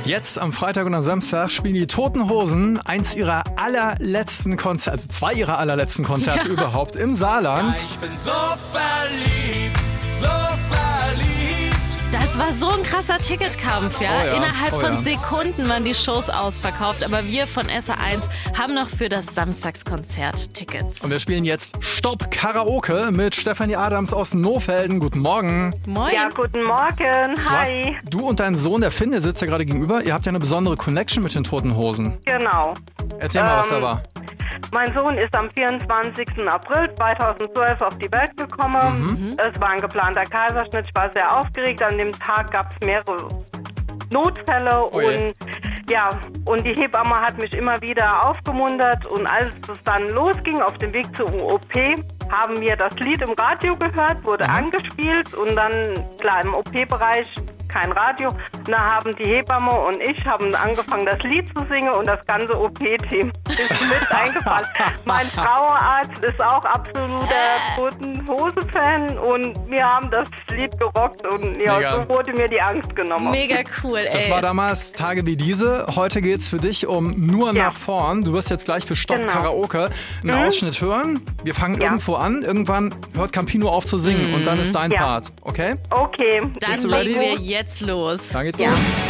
Jetzt am Freitag und am Samstag spielen die Toten Hosen eins ihrer allerletzten Konzerte, also zwei ihrer allerletzten Konzerte überhaupt im Saarland. Ich bin so verliebt, so verliebt. Das war so ein krasser Ticketkampf, ja. Innerhalb von Sekunden waren die Shows ausverkauft. Aber wir von SA1 haben noch für das Samstagskonzert Tickets. Und wir spielen jetzt Stopp Karaoke mit Stefanie Adams aus Nohfelden. Guten Morgen. Moin. Ja, guten Morgen. Hi. Du und dein Sohn, der Finn, der sitzt ja gerade gegenüber. Ihr habt ja eine besondere Connection mit den Toten Hosen. Genau. Erzähl mal, was da war. Mein Sohn ist am 24. April 2012 auf die Welt gekommen. Es war ein geplanter Kaiserschnitt. Ich war sehr aufgeregt. An dem Tag gab es mehrere Notfälle und die Hebamme hat mich immer wieder aufgemuntert. Und als es dann losging auf dem Weg zur OP, haben wir das Lied im Radio gehört, wurde angespielt und dann, klar, im OP-Bereich kein Radio. Da haben die Hebamme und ich haben angefangen, das Lied zu singen und das ganze OP-Team ist mit eingefallen. Mein Frauenarzt ist auch absoluter Toten-Hose-Fan und wir haben das Lied gerockt und so wurde mir die Angst genommen. Mega cool, ey. Das war damals Tage wie diese. Heute geht's für dich um Nur nach vorn. Du wirst jetzt gleich für Stopp Karaoke einen Ausschnitt hören. Wir fangen irgendwo an. Irgendwann hört Campino auf zu singen und dann ist dein Part. Okay? Okay. Dann legen wir jetzt los. Dann geht's los.